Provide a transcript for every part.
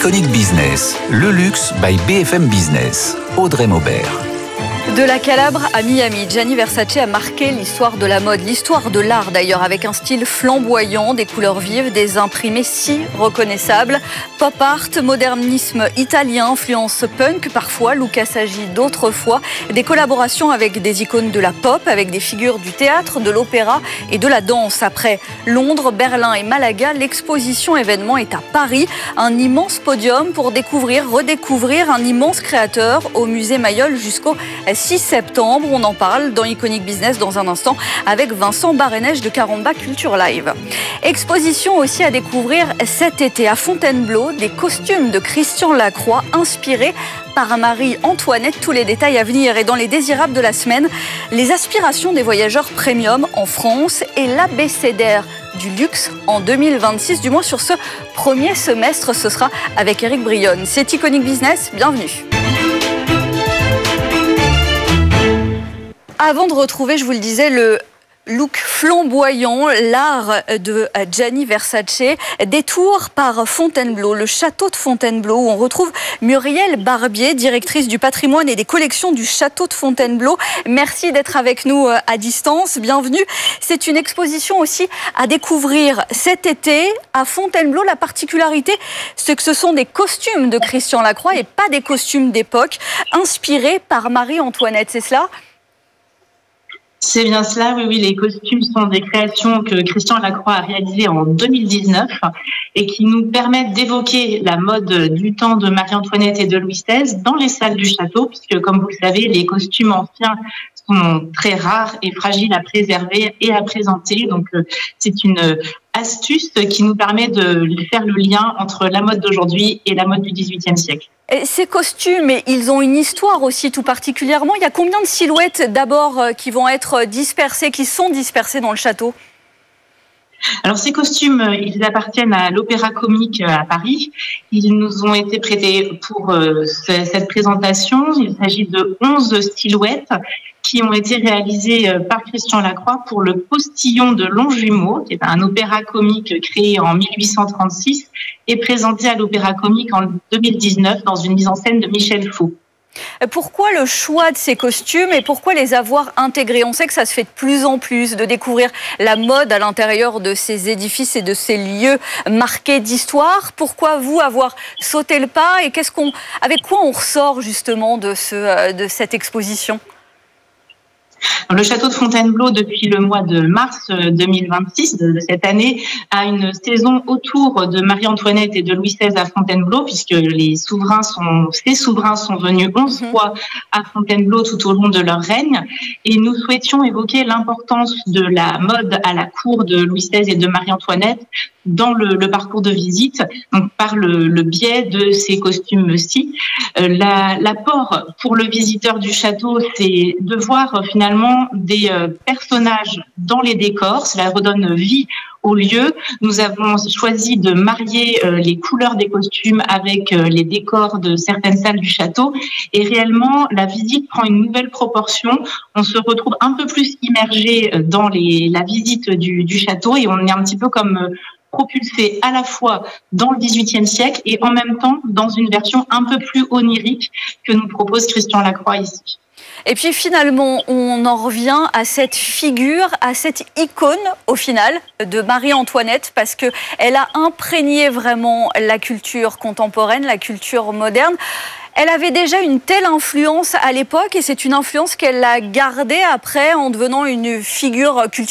Iconic Business, le luxe by BFM Business. Audrey Maubert. De la Calabre à Miami, Gianni Versace a marqué l'histoire de la mode, l'histoire de l'art d'ailleurs, avec un style flamboyant, des couleurs vives, des imprimés si reconnaissables. Pop art, modernisme italien, influence punk parfois, Luca Sagi d'autres fois, des collaborations avec des icônes de la pop, avec des figures du théâtre, de l'opéra et de la danse. Après Londres, Berlin et Malaga, l'exposition événement est à Paris, un immense podium pour découvrir, redécouvrir un immense créateur au musée Mayol jusqu'au 6 septembre. On en parle dans Iconic Business dans un instant avec Vincent Barenèche de Caramba Culture Live. Exposition aussi à découvrir cet été à Fontainebleau, des costumes de Christian Lacroix inspirés par Marie-Antoinette. Tous les détails à venir. Et dans les désirables de la semaine, les aspirations des voyageurs premium en France et l'abécédaire du luxe en 2026, du moins sur ce premier semestre. Ce sera avec Eric Brionne. C'est Iconic Business, bienvenue. Avant de retrouver, je vous le disais, le look flamboyant, l'art de Gianni Versace, détour par Fontainebleau, le château de Fontainebleau, où on retrouve Muriel Barbier, directrice du patrimoine et des collections du château de Fontainebleau. Merci d'être avec nous à distance, bienvenue. C'est une exposition aussi à découvrir cet été à Fontainebleau. La particularité, c'est que ce sont des costumes de Christian Lacroix et pas des costumes d'époque, inspirés par Marie-Antoinette, c'est cela ? C'est bien cela, oui, les costumes sont des créations que Christian Lacroix a réalisées en 2019 et qui nous permettent d'évoquer la mode du temps de Marie-Antoinette et de Louis XVI dans les salles du château, puisque comme vous le savez, les costumes anciens sont très rares et fragiles à préserver et à présenter. Donc c'est une astuce qui nous permet de faire le lien entre la mode d'aujourd'hui et la mode du XVIIIe siècle. Et ces costumes, ils ont une histoire aussi tout particulièrement. Il y a combien de silhouettes d'abord qui vont être dispersées, qui sont dispersées dans le château ? Alors ces costumes, ils appartiennent à l'Opéra Comique à Paris. Ils nous ont été prêtés pour cette présentation. Il s'agit de 11 silhouettes qui ont été réalisées par Christian Lacroix pour le Postillon de Longjumeau, qui est un opéra comique créé en 1836 et présenté à l'Opéra Comique en 2019 dans une mise en scène de Michel Faux. Pourquoi le choix de ces costumes et pourquoi les avoir intégrés ? On sait que ça se fait de plus en plus, de découvrir la mode à l'intérieur de ces édifices et de ces lieux marqués d'histoire. Pourquoi vous avoir sauté le pas et avec quoi on ressort justement de cette exposition ? Le château de Fontainebleau, depuis le mois de mars 2026 de cette année, a une saison autour de Marie-Antoinette et de Louis XVI à Fontainebleau, puisque ces souverains sont venus 11 fois à Fontainebleau tout au long de leur règne. Et nous souhaitions évoquer l'importance de la mode à la cour de Louis XVI et de Marie-Antoinette dans le parcours de visite, donc par le biais de ces costumes-ci. L'apport pour le visiteur du château, c'est de voir finalement des personnages dans les décors. Cela redonne vie au lieu. Nous avons choisi de marier les couleurs des costumes avec les décors de certaines salles du château et réellement la visite prend une nouvelle proportion. On se retrouve un peu plus immergé dans la visite du château et on est un petit peu comme propulsé à la fois dans le XVIIIe siècle et en même temps dans une version un peu plus onirique que nous propose Christian Lacroix ici. Et puis finalement, on en revient à cette figure, à cette icône au final de Marie-Antoinette parce qu'elle a imprégné vraiment la culture contemporaine, la culture moderne. Elle avait déjà une telle influence à l'époque et c'est une influence qu'elle a gardée après en devenant une figure culturelle ?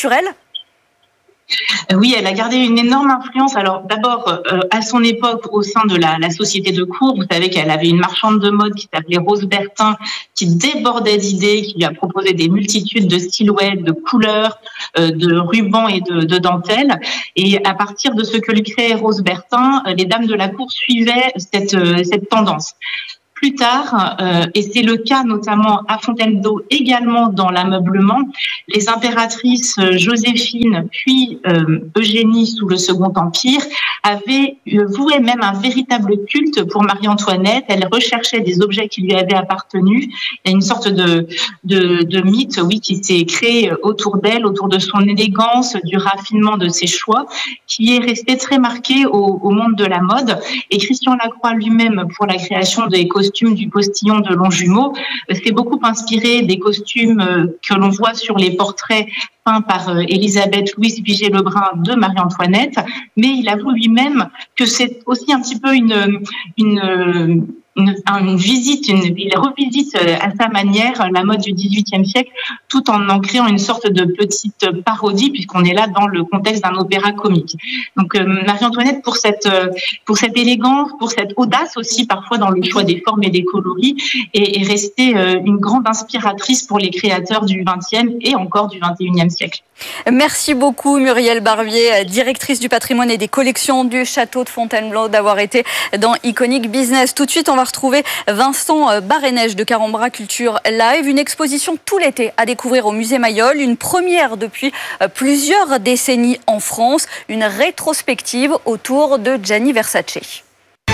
Oui, elle a gardé une énorme influence. Alors d'abord, à son époque, au sein de la société de cour, vous savez qu'elle avait une marchande de mode qui s'appelait Rose Bertin, qui débordait d'idées, qui lui a proposé des multitudes de silhouettes, de couleurs, de rubans et de dentelles. Et à partir de ce que lui créait Rose Bertin, les dames de la cour suivaient cette tendance. Plus tard, et c'est le cas notamment à Fontainebleau, également dans l'ameublement, les impératrices Joséphine puis Eugénie sous le Second Empire avaient voué même un véritable culte pour Marie-Antoinette. Elle recherchait des objets qui lui avaient appartenu. Il y a une sorte de mythe, oui, qui s'est créé autour d'elle, autour de son élégance, du raffinement de ses choix, qui est resté très marqué au monde de la mode. Et Christian Lacroix lui-même, pour la création des costumes du postillon de Longjumeau, s'est beaucoup inspiré des costumes que l'on voit sur les portraits peints par Élisabeth Louise Vigée-Lebrun de Marie-Antoinette, mais il avoue lui-même que c'est aussi un petit peu une visite, il revisite à sa manière la mode du XVIIIe siècle, tout en créant une sorte de petite parodie, puisqu'on est là dans le contexte d'un opéra comique. Donc Marie-Antoinette, pour cette élégance, pour cette audace aussi parfois dans le choix des formes et des coloris, est restée une grande inspiratrice pour les créateurs du XXe et encore du XXIe siècle. Merci beaucoup Muriel Barbier, directrice du patrimoine et des collections du château de Fontainebleau, d'avoir été dans Iconic Business. Tout de suite, on va retrouver Vincent Barré-Neige de Carambra Culture Live, une exposition tout l'été à découvrir au musée Mayol, une première depuis plusieurs décennies en France, une rétrospective autour de Gianni Versace.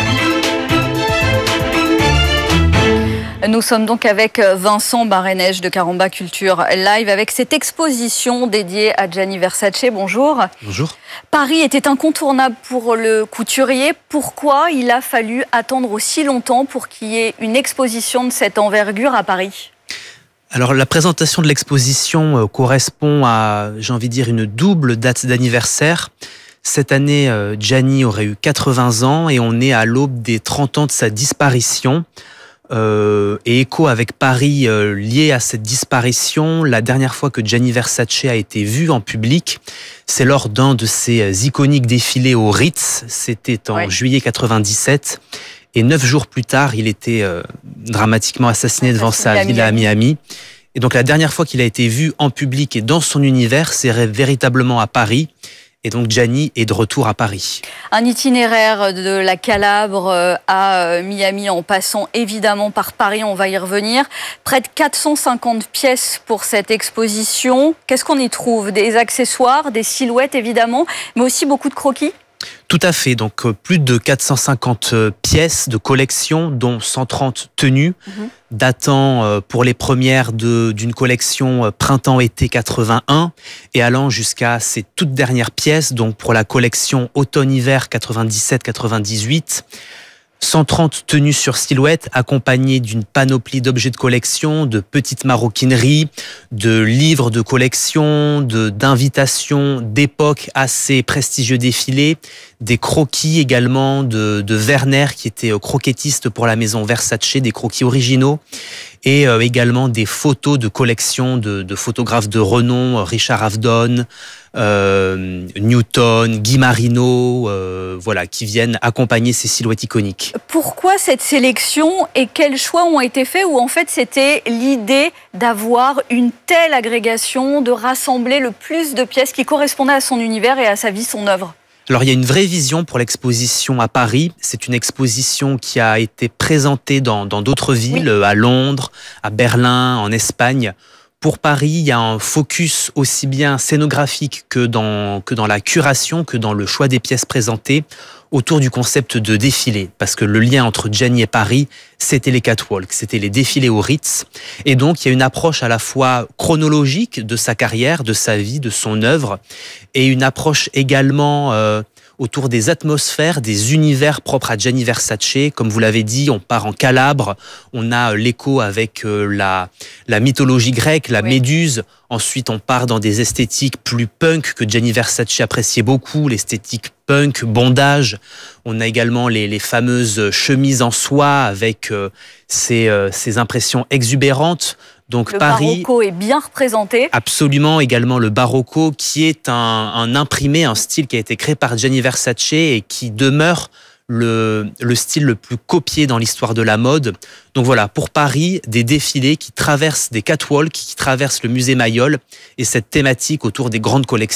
Nous sommes donc avec Vincent Barré-Neige de Carambra Culture Live avec cette exposition dédiée à Gianni Versace. Bonjour. Bonjour. Paris était incontournable pour le couturier. Pourquoi il a fallu attendre aussi longtemps pour qu'il y ait une exposition de cette envergure à Paris ? Alors la présentation de l'exposition correspond à, j'ai envie de dire, une double date d'anniversaire. Cette année, Gianni aurait eu 80 ans et on est à l'aube des 30 ans de sa disparition. Et écho avec Paris lié à cette disparition, la dernière fois que Gianni Versace a été vu en public, c'est lors d'un de ses iconiques défilés au Ritz, c'était en juillet 97, et 9 jours plus tard, il était dramatiquement assassiné devant sa villa à Miami. Et donc la dernière fois qu'il a été vu en public et dans son univers, c'est véritablement à Paris. Et donc Gianni est de retour à Paris. Un itinéraire de la Calabre à Miami en passant évidemment par Paris, on va y revenir. Près de 450 pièces pour cette exposition. Qu'est-ce qu'on y trouve ? Des accessoires, des silhouettes évidemment, mais aussi beaucoup de croquis ? Tout à fait, donc plus de 450 pièces de collection, dont 130 tenues, datant pour les premières d'une collection printemps-été 81 et allant jusqu'à ces toutes dernières pièces, donc pour la collection automne-hiver 97-98. 130 tenues sur silhouette accompagnées d'une panoplie d'objets de collection, de petites maroquineries, de livres de collection, d'invitations d'époque à ces prestigieux défilés, des croquis également de Werner qui était croquettiste pour la maison Versace, des croquis originaux et également des photos de collection de photographes de renom, Richard Avedon, Newton, Guy Marino, voilà, qui viennent accompagner ces silhouettes iconiques. Pourquoi cette sélection et quels choix ont été faits ou en fait c'était l'idée d'avoir une telle agrégation, de rassembler le plus de pièces qui correspondaient à son univers et à sa vie, son œuvre ? Alors il y a une vraie vision pour l'exposition à Paris. C'est une exposition qui a été présentée dans d'autres villes, à Londres, à Berlin, en Espagne. Pour Paris, il y a un focus aussi bien scénographique que dans la curation, que dans le choix des pièces présentées, autour du concept de défilé. Parce que le lien entre Gianni et Paris, c'était les catwalks, c'était les défilés au Ritz. Et donc, il y a une approche à la fois chronologique de sa carrière, de sa vie, de son œuvre, et une approche également autour des atmosphères, des univers propres à Gianni Versace. Comme vous l'avez dit, on part en Calabre, on a l'écho avec la mythologie grecque, la Méduse. Ensuite, on part dans des esthétiques plus punk que Gianni Versace appréciait beaucoup, l'esthétique punk, bondage. On a également les fameuses chemises en soie avec ces impressions exubérantes. Donc le Paris, barocco est bien représenté. Absolument, également le barocco qui est un imprimé, un style qui a été créé par Gianni Versace et qui demeure le style le plus copié dans l'histoire de la mode. Donc voilà, pour Paris, des défilés qui traversent des catwalks, qui traversent le musée Mayol et cette thématique autour des grandes collections.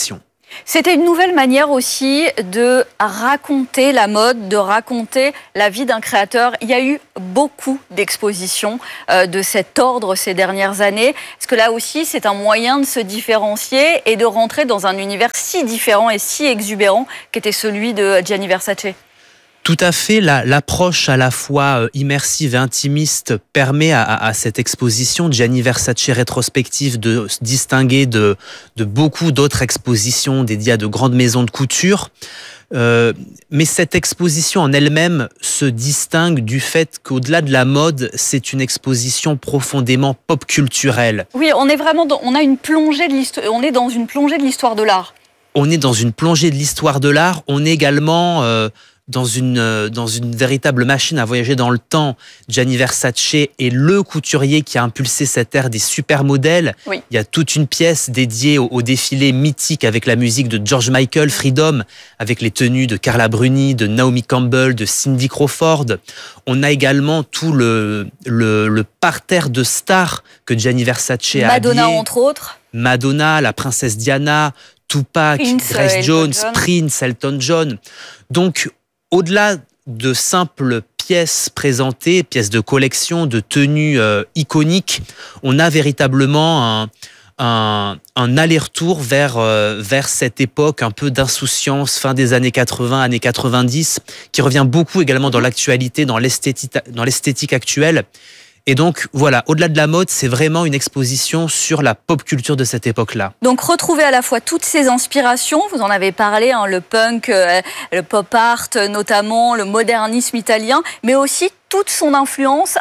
C'était une nouvelle manière aussi de raconter la mode, de raconter la vie d'un créateur. Il y a eu beaucoup d'expositions de cet ordre ces dernières années. Est-ce que là aussi, c'est un moyen de se différencier et de rentrer dans un univers si différent et si exubérant qu'était celui de Gianni Versace ? Tout à fait, l'approche à la fois immersive et intimiste permet à cette exposition Gianni Versace rétrospective de se distinguer de beaucoup d'autres expositions dédiées à de grandes maisons de couture. Mais cette exposition en elle-même se distingue du fait qu'au-delà de la mode, c'est une exposition profondément pop culturelle. Oui, on est une plongée de l'histoire, on est dans une plongée de l'histoire de l'art. On est dans une plongée de l'histoire de l'art, on est également dans une véritable machine à voyager dans le temps. Gianni Versace est le couturier qui a impulsé cette ère des supermodèles. Oui. Il y a toute une pièce dédiée au défilé mythique avec la musique de George Michael, Freedom, avec les tenues de Carla Bruni, de Naomi Campbell, de Cindy Crawford. On a également tout le parterre de stars que Gianni Versace a Madonna, habillé. entre autres. Madonna, la princesse Diana, Tupac, Grace Jones, Prince, Elton John. Donc, au-delà de simples pièces présentées, pièces de collection, de tenues iconiques, on a véritablement un aller-retour vers cette époque un peu d'insouciance, fin des années 80, années 90, qui revient beaucoup également dans l'actualité, dans l'esthétique actuelle. Et donc, voilà, au-delà de la mode, c'est vraiment une exposition sur la pop culture de cette époque-là. Donc, retrouver à la fois toutes ces inspirations, vous en avez parlé, le punk, le pop art notamment, le modernisme italien, mais aussi toute son influence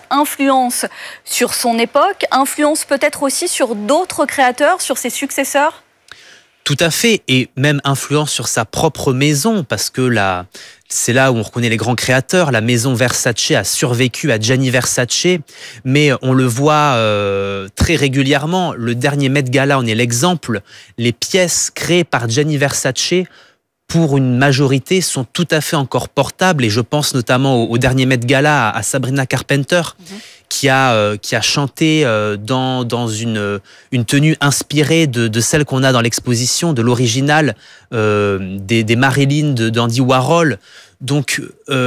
sur son époque, influence peut-être aussi sur d'autres créateurs, sur ses successeurs ? Tout à fait, et même influence sur sa propre maison, parce que c'est là où on reconnaît les grands créateurs. La maison Versace a survécu à Gianni Versace, mais on le voit très régulièrement. Le dernier Met Gala en est l'exemple. Les pièces créées par Gianni Versace, pour une majorité, sont tout à fait encore portables. Et je pense notamment au dernier Met Gala à Sabrina Carpenter, qui a chanté dans une tenue inspirée de celle qu'on a dans l'exposition, de l'original des Marilyn d'Andy Warhol. Donc,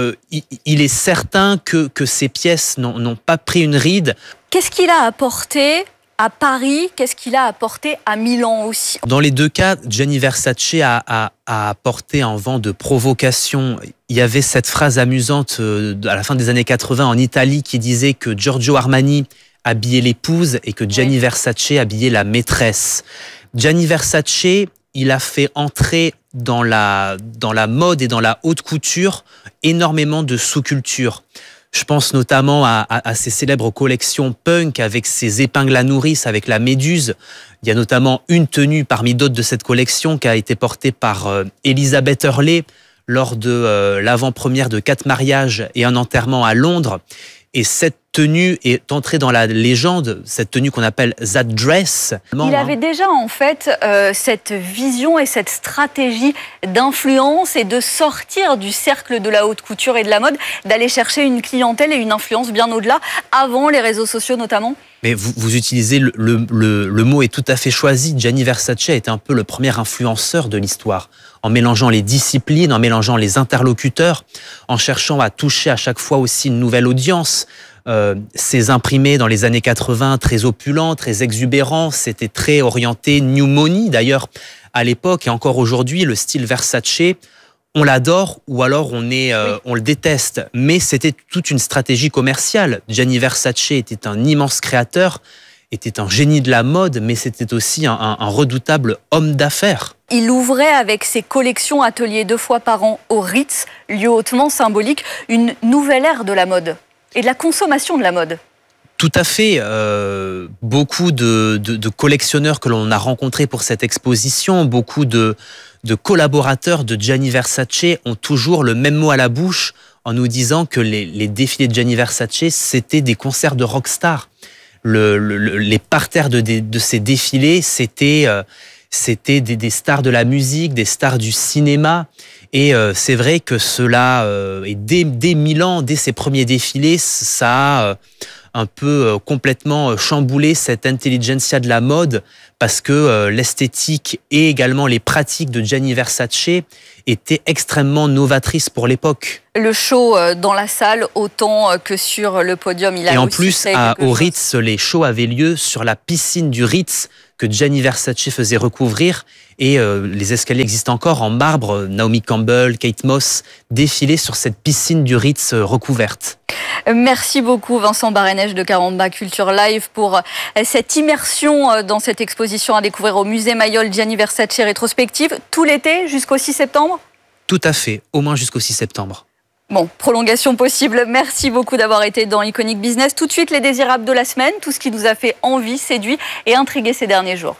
il est certain que ces pièces n'ont pas pris une ride. Qu'est-ce qu'il a apporté à Paris? Qu'est-ce qu'il a apporté à Milan aussi? Dans les deux cas, Gianni Versace a apporté un vent de provocation. Il y avait cette phrase amusante à la fin des années 80 en Italie qui disait que Giorgio Armani habillait l'épouse et que Gianni Versace habillait la maîtresse. Gianni Versace, il a fait entrer dans la mode et dans la haute couture énormément de sous-cultures. Je pense notamment à ces célèbres collections punk avec ses épingles à nourrice, avec la méduse. Il y a notamment une tenue parmi d'autres de cette collection qui a été portée par Elizabeth Hurley lors de l'avant-première de 4 mariages et un enterrement à Londres. Et cette tenue est entrée dans la légende, cette tenue qu'on appelle That Dress. Il avait déjà en fait cette vision et cette stratégie d'influence et de sortir du cercle de la haute couture et de la mode, d'aller chercher une clientèle et une influence bien au-delà, avant les réseaux sociaux notamment. Mais vous utilisez le mot est tout à fait choisi. Gianni Versace a été un peu le premier influenceur de l'histoire, en mélangeant les disciplines, en mélangeant les interlocuteurs, en cherchant à toucher à chaque fois aussi une nouvelle audience. Ces imprimés dans les années 80, très opulents, très exubérants, c'était très orienté new money d'ailleurs à l'époque et encore aujourd'hui, le style Versace, on l'adore ou alors on le déteste. Mais c'était toute une stratégie commerciale. Gianni Versace était un immense créateur, était un génie de la mode, mais c'était aussi un redoutable homme d'affaires. Il ouvrait avec ses collections ateliers 2 fois par an au Ritz, lieu hautement symbolique, une nouvelle ère de la mode et de la consommation de la mode. Tout à fait. Beaucoup de collectionneurs que l'on a rencontrés pour cette exposition, beaucoup de collaborateurs de Gianni Versace ont toujours le même mot à la bouche en nous disant que les défilés de Gianni Versace, c'était des concerts de rockstar. Les parterres de ces défilés, c'était des stars de la musique, des stars du cinéma. Et c'est vrai que cela, et dès Milan, dès ses premiers défilés, ça a un peu complètement chamboulé cette intelligentsia de la mode parce que l'esthétique et également les pratiques de Gianni Versace étaient extrêmement novatrices pour l'époque. Le show dans la salle autant que sur le podium. Et en plus, au Ritz, les shows avaient lieu sur la piscine du Ritz que Gianni Versace faisait recouvrir. Et les escaliers existent encore en marbre. Naomi Campbell, Kate Moss défilaient sur cette piscine du Ritz recouverte. Merci beaucoup Vincent Barenèche de Caramba Culture Live pour cette immersion dans cette exposition à découvrir au musée Mayol Gianni Versace rétrospective tout l'été jusqu'au 6 septembre. Tout à fait, au moins jusqu'au 6 septembre. Bon, prolongation possible. Merci beaucoup d'avoir été dans Iconic Business. Tout de suite, les désirables de la semaine, tout ce qui nous a fait envie, séduit et intrigué ces derniers jours.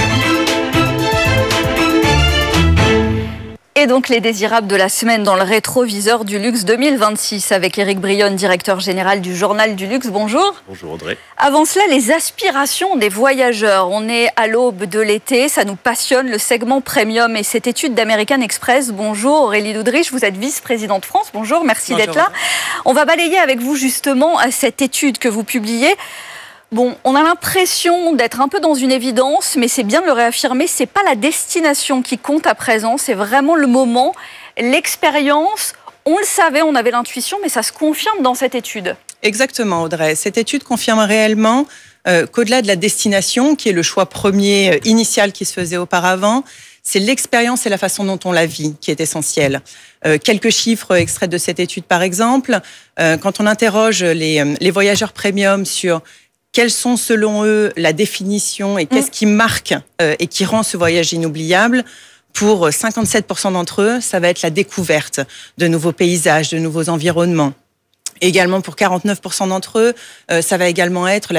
Et donc les désirables de la semaine dans le rétroviseur du luxe 2026 avec Éric Brionne, directeur général du Journal du Luxe. Bonjour. Bonjour Audrey. Avant cela, les aspirations des voyageurs. On est à l'aube de l'été, ça nous passionne, le segment premium et cette étude d'American Express. Bonjour Aurélie Doudrich, vous êtes vice-présidente France. Bonjour, merci d'être là. On va balayer avec vous justement cette étude que vous publiez. Bon, on a l'impression d'être un peu dans une évidence, mais c'est bien de le réaffirmer, c'est pas la destination qui compte à présent, c'est vraiment le moment, l'expérience. On le savait, on avait l'intuition, mais ça se confirme dans cette étude. Exactement, Audrey. Cette étude confirme réellement qu'au-delà de la destination, qui est le choix premier initial qui se faisait auparavant, c'est l'expérience et la façon dont on la vit qui est essentielle. Quelques chiffres extraits de cette étude, par exemple. Quand on interroge les voyageurs premium sur quelles sont, selon eux, la définition et qu'est-ce qui marque et qui rend ce voyage inoubliable? Pour 57% d'entre eux, ça va être la découverte de nouveaux paysages, de nouveaux environnements. Également, pour 49% d'entre eux, ça va également être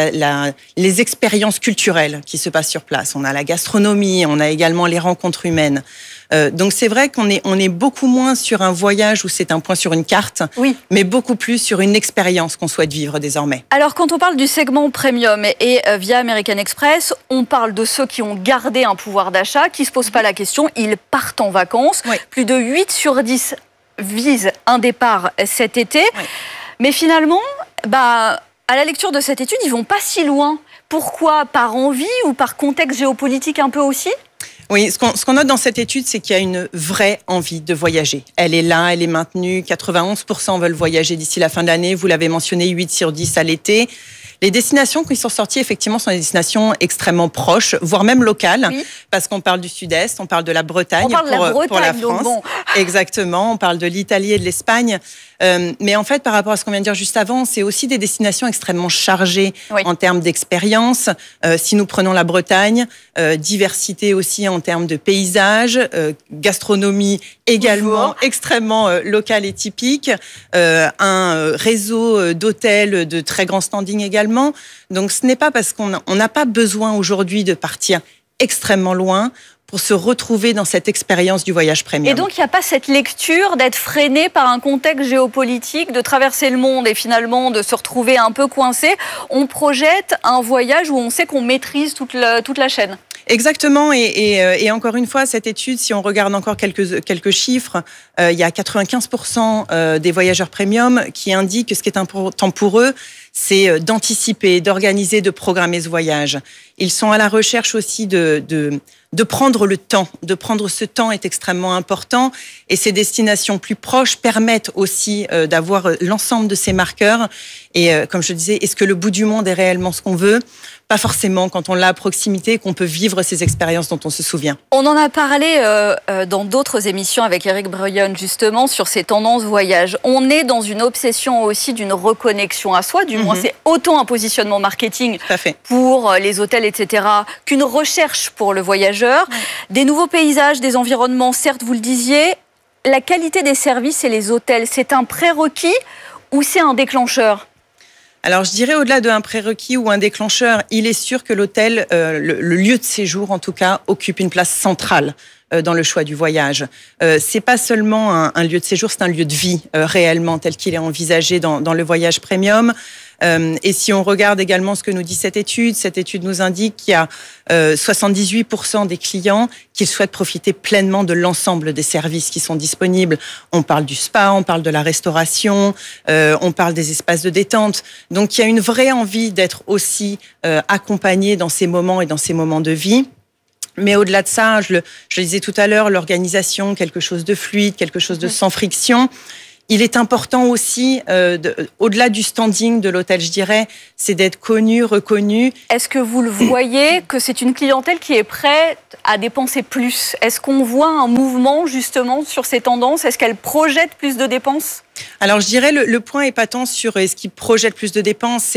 les expériences culturelles qui se passent sur place. On a la gastronomie, on a également les rencontres humaines. Donc c'est vrai qu'on est beaucoup moins sur un voyage où c'est un point sur une carte, oui, mais beaucoup plus sur une expérience qu'on souhaite vivre désormais. Alors quand on parle du segment premium et via American Express, on parle de ceux qui ont gardé un pouvoir d'achat, qui ne se posent pas la question, ils partent en vacances. Oui. Plus de 8 sur 10 visent un départ cet été. Oui. Mais finalement, à la lecture de cette étude, ils ne vont pas si loin. Pourquoi? Par envie ou par contexte géopolitique un peu aussi? Oui, ce qu'on note dans cette étude, c'est qu'il y a une vraie envie de voyager. Elle est là, elle est maintenue. 91% veulent voyager d'ici la fin de l'année. Vous l'avez mentionné, 8 sur 10 à l'été. Les destinations qui sont sorties, effectivement, sont des destinations extrêmement proches, voire même locales, oui, parce qu'on parle du Sud-Est, on parle de la Bretagne, pour la France. Donc bon. Exactement, on parle de l'Italie et de l'Espagne. Mais en fait, par rapport à ce qu'on vient de dire juste avant, c'est aussi des destinations extrêmement chargées, oui, en termes d'expérience. Si nous prenons la Bretagne, diversité aussi en termes de paysages, gastronomie également extrêmement locale et typique, un réseau d'hôtels de très grand standing également. Donc ce n'est pas parce qu'on n'a pas besoin aujourd'hui de partir extrêmement loin pour se retrouver dans cette expérience du voyage premium. Et donc il n'y a pas cette lecture d'être freiné par un contexte géopolitique, de traverser le monde et finalement de se retrouver un peu coincé. On projette un voyage où on sait qu'on maîtrise toute la chaîne. Exactement, et encore une fois, cette étude, si on regarde encore quelques chiffres, il y a 95% des voyageurs premium qui indiquent que ce qui est important pour eux, c'est d'anticiper, d'organiser, de programmer ce voyage. Ils sont à la recherche aussi de prendre le temps. De prendre ce temps est extrêmement important, et ces destinations plus proches permettent aussi d'avoir l'ensemble de ces marqueurs. Et comme je le disais, est-ce que le bout du monde est réellement ce qu'on veut? Pas forcément quand on l'a à proximité et qu'on peut vivre ces expériences dont on se souvient. On en a parlé dans d'autres émissions avec Éric Brionne, justement, sur ces tendances voyage. On est dans une obsession aussi d'une reconnexion à soi, du moins c'est autant un positionnement marketing pour les hôtels, etc., qu'une recherche pour le voyageur. Des nouveaux paysages, des environnements, certes, vous le disiez, la qualité des services et les hôtels, c'est un prérequis ou c'est un déclencheur ? Alors, je dirais au-delà d'un prérequis ou un déclencheur, il est sûr que l'hôtel, le lieu de séjour en tout cas, occupe une place centrale dans le choix du voyage. C'est pas seulement un lieu de séjour, c'est un lieu de vie réellement tel qu'il est envisagé dans le voyage premium. Et si on regarde également ce que nous dit cette étude nous indique qu'il y a 78% des clients qui souhaitent profiter pleinement de l'ensemble des services qui sont disponibles. On parle du spa, on parle de la restauration, on parle des espaces de détente. Donc il y a une vraie envie d'être aussi accompagné dans ces moments et dans ces moments de vie. Mais au-delà de ça, je le disais tout à l'heure, l'organisation, quelque chose de fluide, quelque chose de sans friction. Il est important aussi, au-delà du standing de l'hôtel, je dirais, c'est d'être connu, reconnu. Est-ce que vous le voyez, que c'est une clientèle qui est prête à dépenser plus ? Est-ce qu'on voit un mouvement justement sur ces tendances ? Est-ce qu'elle projette plus de dépenses ? Alors je dirais le point épatant sur est-ce qu'il projette plus de dépenses,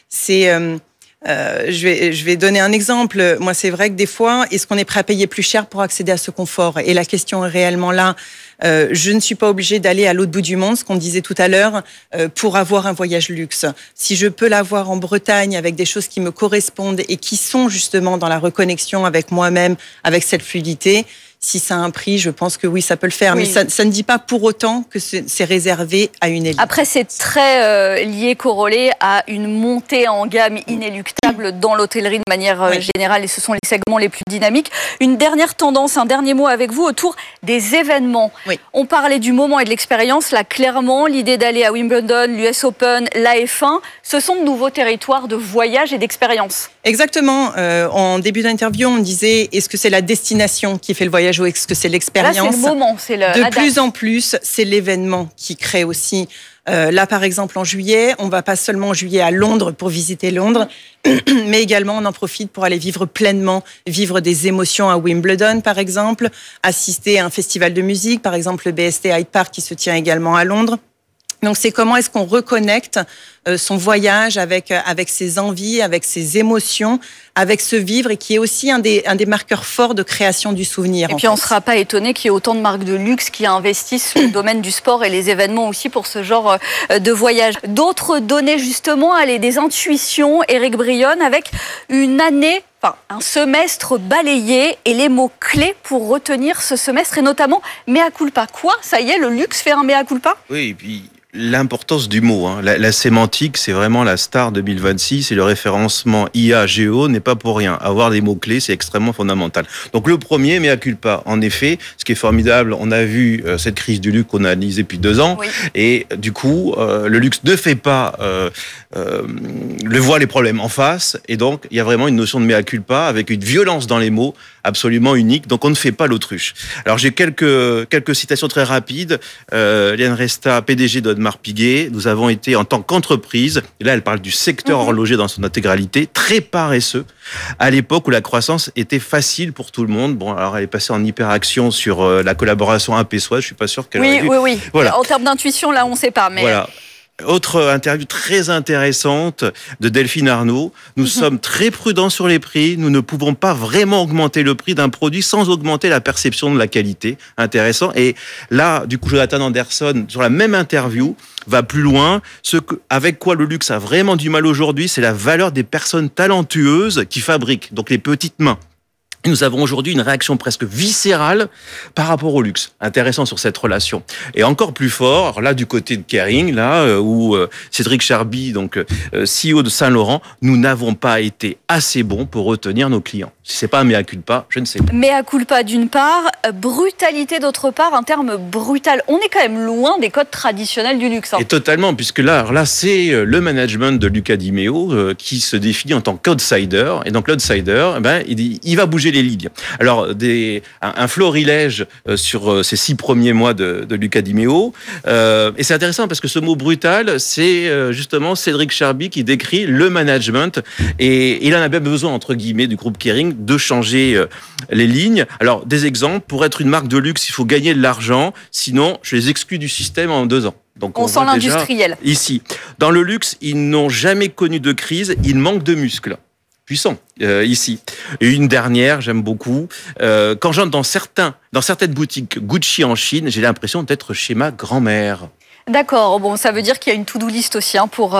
je vais donner un exemple. Moi, c'est vrai que des fois, est-ce qu'on est prêt à payer plus cher pour accéder à ce confort ? Et la question est réellement là. Je ne suis pas obligée d'aller à l'autre bout du monde, ce qu'on disait tout à l'heure, pour avoir un voyage luxe. Si je peux l'avoir en Bretagne avec des choses qui me correspondent et qui sont justement dans la reconnexion avec moi-même, avec cette fluidité, si ça a un prix, je pense que oui, ça peut le faire. Oui. Mais ça ne dit pas pour autant que c'est réservé à une élite. Après, c'est très lié, corrélé à une montée en gamme inéluctable dans l'hôtellerie de manière générale. Et ce sont les segments les plus dynamiques. Une dernière tendance, un dernier mot avec vous autour des événements. Oui. On parlait du moment et de l'expérience. Là, clairement, l'idée d'aller à Wimbledon, l'US Open, la F1, ce sont de nouveaux territoires de voyage et d'expérience. Exactement. En début d'interview, on disait, est-ce que c'est la destination qui fait le voyage ou est-ce que c'est l'expérience ? Là, c'est le moment, c'est la date. De plus en plus, c'est l'événement qui crée aussi. Là, par exemple, en juillet, on va pas seulement en juillet à Londres pour visiter Londres, mais également on en profite pour aller vivre pleinement, vivre des émotions à Wimbledon, par exemple, assister à un festival de musique, par exemple le BST Hyde Park qui se tient également à Londres. Donc, c'est comment est-ce qu'on reconnecte son voyage avec ses envies, avec ses émotions, avec ce vivre et qui est aussi un des marqueurs forts de création du souvenir. Et puis, on ne sera pas étonné qu'il y ait autant de marques de luxe qui investissent dans le domaine du sport et les événements aussi pour ce genre de voyage. D'autres données, justement, allez, des intuitions, Éric Brionne, avec une année, un semestre balayé et les mots-clés pour retenir ce semestre et notamment mea culpa. Quoi ? Ça y est, le luxe fait un mea culpa ? Oui, et puis l'importance du mot, la sémantique, c'est vraiment la star 2026 et le référencement IA-Géo n'est pas pour rien. Avoir des mots-clés, c'est extrêmement fondamental. Donc le premier, mea culpa. En effet, ce qui est formidable, on a vu cette crise du luxe qu'on a analysée depuis 2 ans et du coup, le luxe ne fait pas le voit les problèmes en face et donc il y a vraiment une notion de mea culpa avec une violence dans les mots absolument unique. Donc on ne fait pas l'autruche. Alors j'ai quelques citations très rapides. Liane Resta, PDG d'Audemars Piguet, nous avons été en tant qu'entreprise, et là elle parle du secteur horloger dans son intégralité, très paresseux à l'époque où la croissance était facile pour tout le monde. Bon, alors elle est passée en hyperaction sur la collaboration AP-Soie, je suis pas sûr qu'elle aurait dû. Oui. Voilà. En termes d'intuition, là on ne sait pas. Mais... Voilà. Autre interview très intéressante de Delphine Arnaud. Nous sommes très prudents sur les prix. Nous ne pouvons pas vraiment augmenter le prix d'un produit sans augmenter la perception de la qualité. Intéressant. Et là, du coup, Jonathan Anderson, sur la même interview, va plus loin. Avec quoi le luxe a vraiment du mal aujourd'hui, c'est la valeur des personnes talentueuses qui fabriquent. Donc les petites mains. Et nous avons aujourd'hui une réaction presque viscérale par rapport au luxe. Intéressant sur cette relation. Et encore plus fort, alors là du côté de Kering, là où Cédric Charby, donc CEO de Saint-Laurent, nous n'avons pas été assez bons pour retenir nos clients. Si c'est pas un mea culpa, je ne sais pas. Mea culpa d'une part, brutalité d'autre part, un terme brutal. On est quand même loin des codes traditionnels du luxe. Et totalement, puisque là c'est le management de Luca Di Meo qui se définit en tant qu'outsider. Et donc l'outsider, il va bouger les lignes. Alors, un florilège sur ces 6 premiers mois de Luca Di Meo. Et c'est intéressant parce que ce mot brutal, c'est justement Cédric Charby qui décrit le management. Et il en a bien besoin, entre guillemets, du groupe Kering, de changer les lignes. Alors, des exemples, pour être une marque de luxe, il faut gagner de l'argent. Sinon, je les exclus du système en 2 ans. Donc, on sent l'industriel. Ici. Dans le luxe, ils n'ont jamais connu de crise. Ils manquent de muscles. Puissant, ici. Et une dernière, j'aime beaucoup. Quand j'entre dans certaines boutiques Gucci en Chine, j'ai l'impression d'être chez ma grand-mère. D'accord, bon, ça veut dire qu'il y a une to-do list aussi pour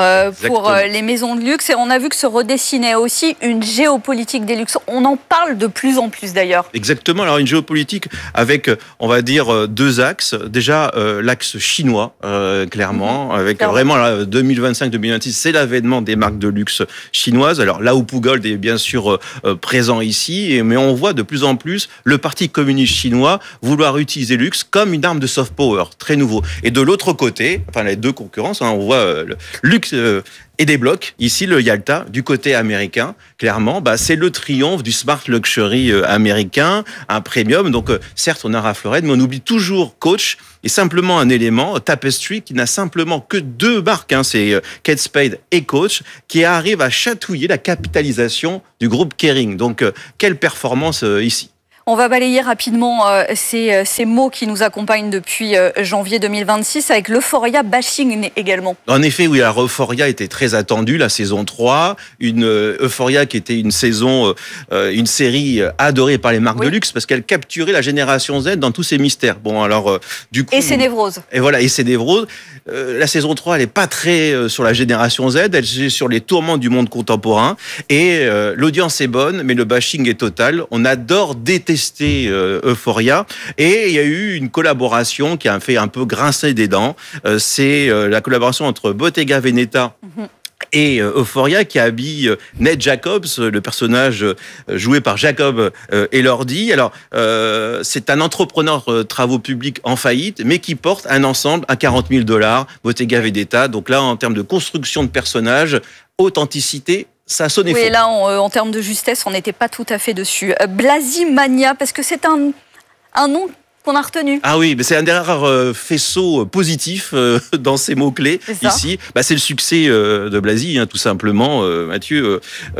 les maisons de luxe. Et on a vu que se redessinait aussi une géopolitique des luxes. On en parle de plus en plus d'ailleurs. Exactement, alors une géopolitique avec, on va dire, deux axes. Déjà, l'axe chinois, clairement, avec vraiment 2025-2026, c'est l'avènement des marques de luxe chinoises. Alors là où Pougold est bien sûr présent ici, mais on voit de plus en plus le Parti communiste chinois vouloir utiliser le luxe comme une arme de soft power, très nouveau. Et de l'autre côté, enfin les deux concurrences, on voit le luxe et des blocs. Ici, le Yalta, du côté américain, clairement, c'est le triomphe du smart luxury américain, un premium. Donc, certes, on a Ralph Lauren, mais on oublie toujours Coach et simplement un élément, Tapestry, qui n'a simplement que deux marques, c'est Kate Spade et Coach, qui arrivent à chatouiller la capitalisation du groupe Kering. Donc, quelle performance ici. On va balayer rapidement ces mots qui nous accompagnent depuis janvier 2026 avec l'euphoria bashing également. En effet, oui, la euphoria était très attendue, la saison 3, une euphoria qui était une saison, une série adorée par les marques de luxe parce qu'elle capturait la génération Z dans tous ses mystères. Bon, alors, du coup. Et ses névroses. Et voilà, et ses névroses. La saison 3, elle n'est pas très sur la génération Z, elle est sur les tourments du monde contemporain. Et l'audience est bonne, mais le bashing est total. On adore détester Euphoria, et il y a eu une collaboration qui a fait un peu grincer des dents. C'est la collaboration entre Bottega Veneta et Euphoria qui habille Ned Jacobs, le personnage joué par Jacob Elordi. Alors, c'est un entrepreneur travaux publics en faillite, mais qui porte un ensemble à $40,000, Bottega Veneta. Donc là, en termes de construction de personnages, authenticité, ça sonnait faux. Oui, là, en termes de justesse, on n'était pas tout à fait dessus. Blasimania, parce que c'est un nom qu'on a retenu. Ah oui, mais c'est un des rares faisceaux positifs dans ces mots-clés ici. C'est le succès de Blasi, tout simplement, Mathieu,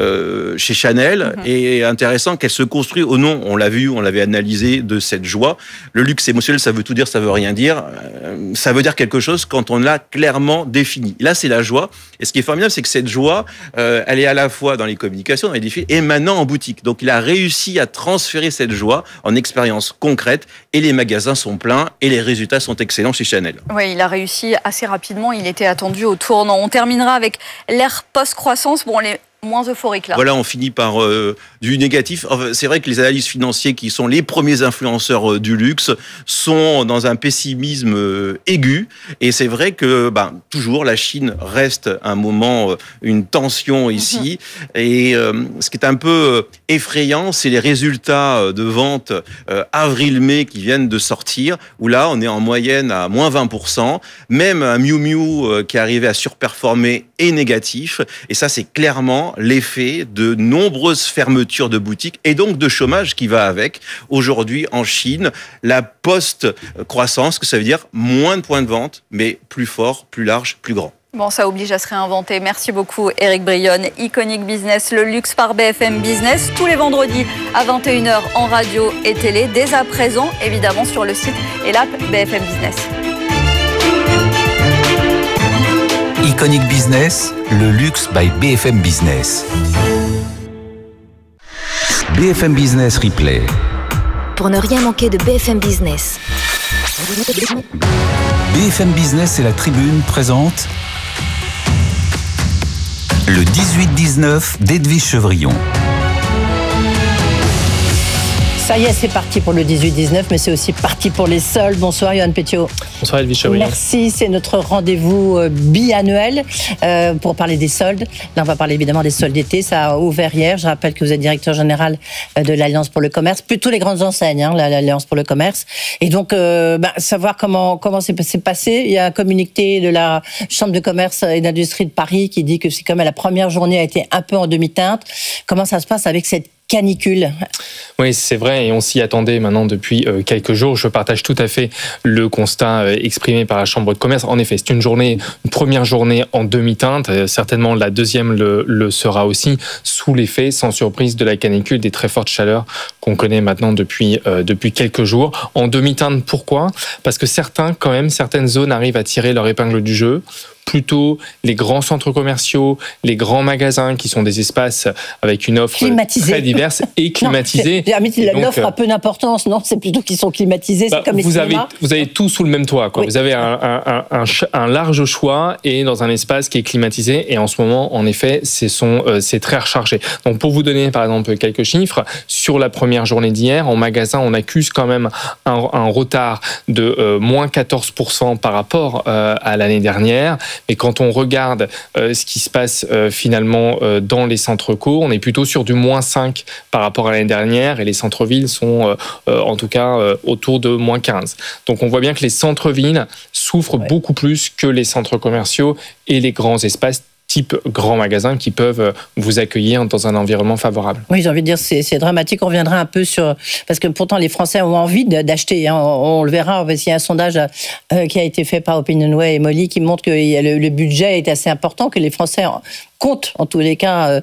chez Chanel. Et intéressant qu'elle se construit au nom, on l'a vu, on l'avait analysé, de cette joie. Le luxe émotionnel, ça veut tout dire, ça veut rien dire. Ça veut dire quelque chose quand on l'a clairement défini. Là, c'est la joie. Et ce qui est formidable, c'est que cette joie, elle est à la fois dans les communications, dans les défis, et maintenant en boutique. Donc, il a réussi à transférer cette joie en expérience concrète, et les magasins sont pleins et les résultats sont excellents chez Chanel. Oui, il a réussi assez rapidement. Il était attendu au tournant. On terminera avec l'ère post-croissance. Bon, les moins euphorique là. Voilà, on finit par du négatif. Enfin, c'est vrai que les analystes financiers qui sont les premiers influenceurs du luxe sont dans un pessimisme aigu. Et c'est vrai que toujours la Chine reste un moment, une tension ici. Et ce qui est un peu effrayant, c'est les résultats de vente avril-mai qui viennent de sortir, où là, on est en moyenne à moins 20%. Même un Miu Miu qui est arrivé à surperformer est négatif. Et ça, c'est clairement l'effet de nombreuses fermetures de boutiques et donc de chômage qui va avec. Aujourd'hui, en Chine, la post-croissance, que ça veut dire moins de points de vente, mais plus fort, plus large, plus grand. Bon, ça oblige à se réinventer. Merci beaucoup, Éric Brionne. Iconic Business, le luxe par BFM Business, tous les vendredis à 21h en radio et télé, dès à présent, évidemment, sur le site et l'app BFM Business. Iconic Business, le luxe by BFM Business. BFM Business Replay. Pour ne rien manquer de BFM Business. BFM Business et la Tribune présentent le 18-19 d'Edwige Chevrillon. Ça y est, c'est parti pour le 18-19, mais c'est aussi parti pour les soldes. Bonsoir, Yoann Pétiot. Bonsoir, Edwige Chevrillon. Merci, c'est notre rendez-vous biannuel pour parler des soldes. Là, on va parler évidemment des soldes d'été. Ça a ouvert hier. Je rappelle que vous êtes directeur général de l'Alliance pour le commerce, plutôt les grandes enseignes, l'Alliance pour le commerce. Et donc, savoir comment c'est passé. Il y a un communiqué de la Chambre de commerce et d'industrie de Paris qui dit que c'est quand même la première journée a été un peu en demi-teinte. Comment ça se passe avec cette canicule? Oui, c'est vrai, et on s'y attendait maintenant depuis quelques jours. Je partage tout à fait le constat exprimé par la Chambre de commerce. En effet, c'est une première journée en demi-teinte. Certainement, la deuxième le sera aussi, sous l'effet, sans surprise, de la canicule, des très fortes chaleurs qu'on connaît maintenant depuis quelques jours. En demi-teinte, pourquoi ? Parce que certaines zones arrivent à tirer leur épingle du jeu. Plutôt les grands centres commerciaux, les grands magasins qui sont des espaces avec une offre très diverse et climatisée. L'offre a peu d'importance, non ? C'est plutôt qu'ils sont climatisés, c'est comme les cinémas. Vous avez tout sous le même toit, quoi. Oui. Vous avez un large choix et dans un espace qui est climatisé. Et en ce moment, en effet, c'est très rechargé. Donc pour vous donner par exemple quelques chiffres, sur la première journée d'hier, en magasin, on accuse quand même un retard de moins 14% par rapport à l'année dernière. Mais quand on regarde ce qui se passe finalement dans les centres courts, on est plutôt sur du moins 5 par rapport à l'année dernière et les centres-villes sont en tout cas autour de moins 15. Donc on voit bien que les centres-villes souffrent beaucoup plus que les centres commerciaux et les grands espaces type grands magasins qui peuvent vous accueillir dans un environnement favorable. Oui, j'ai envie de dire, c'est dramatique. On reviendra un peu sur... Parce que pourtant, les Français ont envie d'acheter. Hein. On le verra. Il y a un sondage qui a été fait par Opinionway et Molly qui montre que le budget est assez important, que les Français comptent, en tous les cas,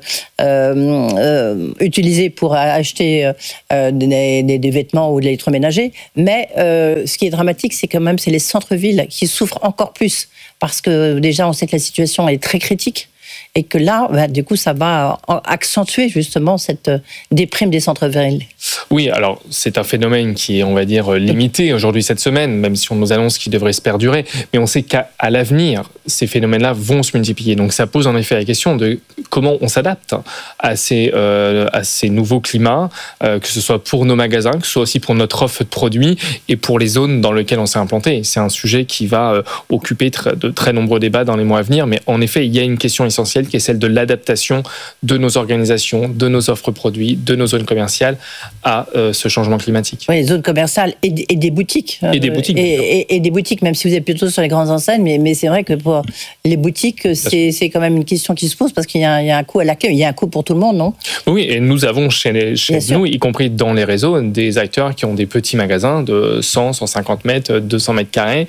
utiliser pour acheter des vêtements ou de l'électroménager. Mais ce qui est dramatique, c'est quand même les centres-villes qui souffrent encore plus. Parce que déjà, on sait que la situation est très critique et que là, du coup, ça va accentuer justement cette déprime des centres-villes. Oui, alors c'est un phénomène qui est, on va dire, limité aujourd'hui cette semaine, même si on nous annonce qu'il devrait se perdurer. Mais on sait qu'à l'avenir, ces phénomènes-là vont se multiplier. Donc ça pose en effet la question de comment on s'adapte à ces nouveaux climats, que ce soit pour nos magasins, que ce soit aussi pour notre offre de produits et pour les zones dans lesquelles on s'est implanté. C'est un sujet qui va occuper de très nombreux débats dans les mois à venir. Mais en effet, il y a une question essentielle qui est celle de l'adaptation de nos organisations, de nos offres produits, de nos zones commerciales à ce changement climatique. Oui, les zones commerciales et des boutiques. Et des boutiques. Et des boutiques, même si vous êtes plutôt sur les grandes enseignes, mais c'est vrai que pour les boutiques, c'est quand même une question qui se pose parce qu'il y a un coût à l'accueil, il y a un coût pour tout le monde, non ? Oui, et nous avons chez nous, y compris dans les réseaux, des acteurs qui ont des petits magasins de 100, 150 mètres, 200 mètres carrés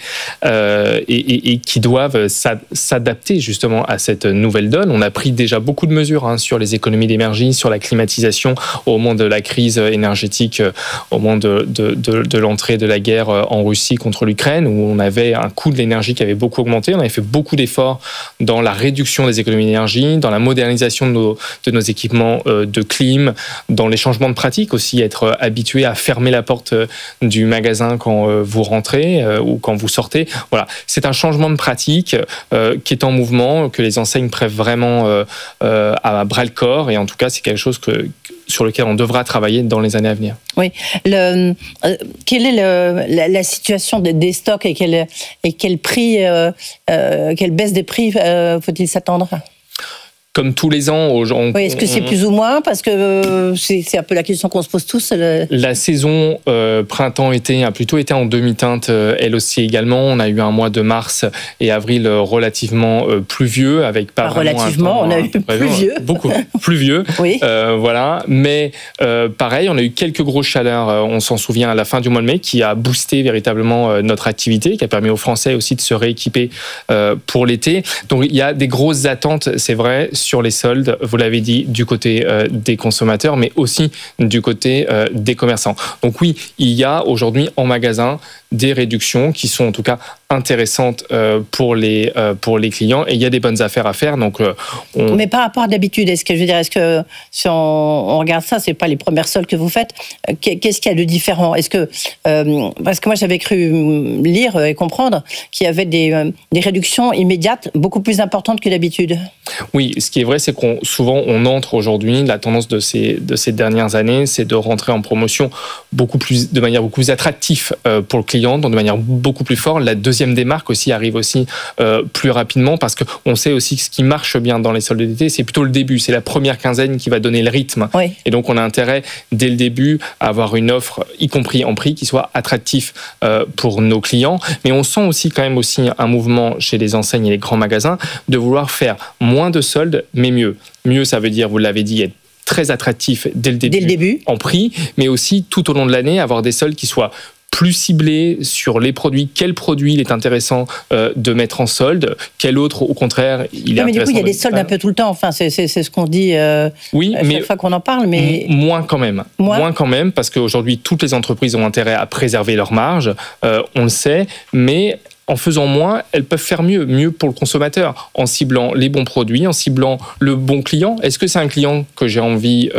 et qui doivent s'adapter justement à cette nouvelle donne. On a pris déjà beaucoup de mesures sur les économies d'énergie, sur la climatisation au moment de la crise énergétique, au moment de l'entrée de la guerre en Russie contre l'Ukraine, où on avait un coût de l'énergie qui avait beaucoup augmenté. On avait fait beaucoup d'efforts dans la réduction des économies d'énergie, dans la modernisation de nos équipements de clim, dans les changements de pratiques aussi, être habitué à fermer la porte du magasin quand vous rentrez ou quand vous sortez. Voilà, c'est un changement de pratique qui est en mouvement, que les enseignes prennent vraiment à bras-le-corps, et en tout cas, c'est quelque chose sur lequel on devra travailler dans les années à venir. Oui. Quelle est la situation des stocks et quel prix, quelle baisse des prix faut-il s'attendre ? Comme tous les ans, oui, est-ce que c'est plus ou moins ? Parce que c'est un peu la question qu'on se pose tous. La saison printemps-été a plutôt été en demi-teinte, elle aussi également. On a eu un mois de mars et avril relativement pluvieux, avec pas relativement, on a eu pluvieux. Beaucoup pluvieux. Oui. Voilà. Mais pareil, on a eu quelques grosses chaleurs. On s'en souvient à la fin du mois de mai, qui a boosté véritablement notre activité, qui a permis aux Français aussi de se rééquiper pour l'été. Donc il y a des grosses attentes, c'est vrai, sur les soldes, vous l'avez dit, du côté des consommateurs, mais aussi du côté des commerçants. Donc oui, il y a aujourd'hui en magasin des réductions qui sont en tout cas intéressantes pour les clients, et il y a des bonnes affaires à faire. Donc, Mais par rapport à d'habitude, est-ce que si on regarde ça, c'est pas les premières soldes que vous faites, qu'est-ce qu'il y a de différent ? Est-ce que parce que moi j'avais cru lire et comprendre qu'il y avait des réductions immédiates beaucoup plus importantes que d'habitude. Oui, ce qui est vrai, c'est souvent on entre aujourd'hui, la tendance de ces dernières années, c'est de rentrer en promotion de manière beaucoup plus attractive pour le client, de manière beaucoup plus forte. La deuxième des marques aussi arrive aussi plus rapidement, parce qu'on sait aussi que ce qui marche bien dans les soldes d'été, c'est plutôt le début, c'est la première quinzaine qui va donner le rythme. Oui. Et donc on a intérêt dès le début à avoir une offre, y compris en prix, qui soit attractif pour nos clients. Mais on sent aussi quand même un mouvement chez les enseignes et les grands magasins de vouloir faire moins de soldes, mais mieux. Mieux, ça veut dire, vous l'avez dit, être très attractif dès le début en prix, mais aussi tout au long de l'année, avoir des soldes qui soient plus ciblé sur les produits, quel produit il est intéressant de mettre en solde, quel autre au contraire il est intéressant. Mais du coup il y a des soldes un peu tout le temps, enfin c'est ce qu'on dit oui, à chaque fois qu'on en parle, mais moins quand même, parce qu'aujourd'hui toutes les entreprises ont intérêt à préserver leurs marges, on le sait, mais en faisant moins, elles peuvent faire mieux pour le consommateur, en ciblant les bons produits, en ciblant le bon client. Est-ce que c'est un client que j'ai envie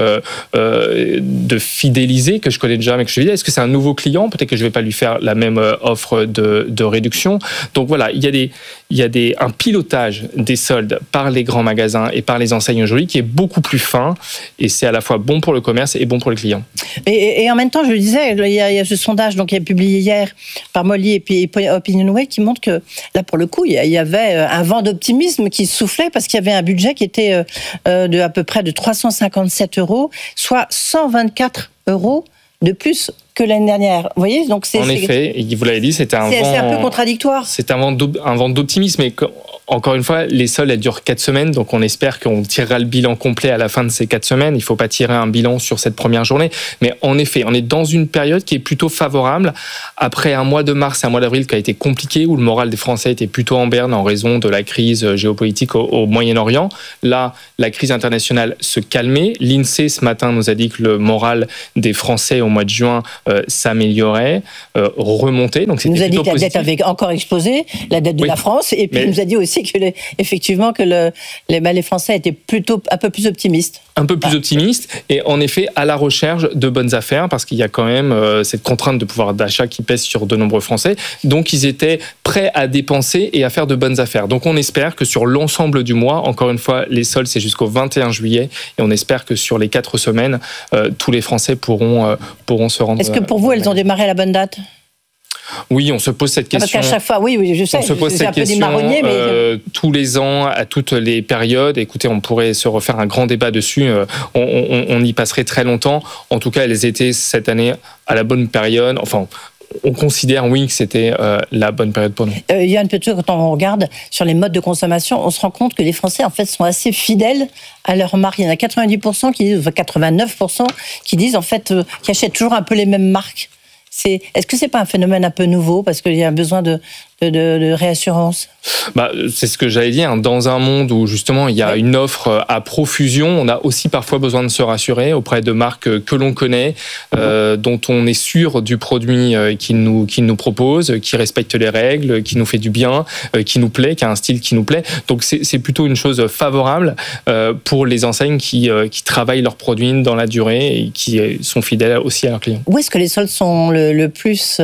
de fidéliser, que je connais déjà mais que je fidèle? Est-ce que c'est un nouveau client? Peut-être que je ne vais pas lui faire la même offre de réduction. Donc voilà, il y a un pilotage des soldes par les grands magasins et par les enseignes aujourd'hui qui est beaucoup plus fin, et c'est à la fois bon pour le commerce et bon pour les clients. Et en même temps, je le disais, il y a ce sondage donc, qui est publié hier par Molly et puis Opinionway qui montre que là, pour le coup, il y avait un vent d'optimisme qui soufflait parce qu'il y avait un budget qui était de à peu près de 357 €, soit 124 € de plus que l'année dernière. Vous voyez, donc en effet, vous l'avez dit, c'était un vent... C'est un peu contradictoire. C'est un vent d'optimisme, mais encore une fois, les soldes, elles durent 4 semaines, donc on espère qu'on tirera le bilan complet à la fin de ces 4 semaines. Il ne faut pas tirer un bilan sur cette première journée. Mais en effet, on est dans une période qui est plutôt favorable. Après un mois de mars et un mois d'avril qui a été compliqué, où le moral des Français était plutôt en berne en raison de la crise géopolitique au Moyen-Orient. Là, la crise internationale se calmait. L'INSEE, ce matin, nous a dit que le moral des Français au mois de juin s'améliorait, remontait. Donc c'était plutôt positif. Il nous a dit que la dette avait encore explosé, la dette de la France, et puis il nous a dit aussi que effectivement que les Français étaient plutôt un peu plus optimistes. Un peu plus optimistes, et en effet à la recherche de bonnes affaires, parce qu'il y a quand même cette contrainte de pouvoir d'achat qui pèse sur de nombreux Français. Donc ils étaient prêts à dépenser et à faire de bonnes affaires. Donc on espère que sur l'ensemble du mois, encore une fois, les soldes c'est jusqu'au 21 juillet, et on espère que sur les 4 semaines, tous les Français pourront se rendre. Est-ce que pour vous, elles ont démarré à la bonne date ? Oui, on se pose cette question. Parce qu'à chaque fois, oui, je sais. On se pose cette question tous les ans, à toutes les périodes. Écoutez, on pourrait se refaire un grand débat dessus. On y passerait très longtemps. En tout cas, elles étaient cette année à la bonne période. Enfin, on considère, oui, que c'était la bonne période pour nous. Yann Petit, quand on regarde sur les modes de consommation, on se rend compte que les Français, en fait, sont assez fidèles à leur marque. Il y en a 90% qui disent, 89% qui disent, en fait, qui achètent toujours un peu les mêmes marques. Est-ce que c'est pas un phénomène un peu nouveau parce qu'il y a un besoin de réassurance? C'est ce que j'allais dire. Dans un monde où justement il y a une offre à profusion, on a aussi parfois besoin de se rassurer auprès de marques que l'on connaît, dont on est sûr du produit qu'ils nous proposent, qui respecte les règles, qui nous fait du bien, qui nous plaît, qui a un style qui nous plaît. Donc c'est plutôt une chose favorable pour les enseignes qui travaillent leurs produits dans la durée et qui sont fidèles aussi à leurs clients. Où est-ce que les soldes sont le plus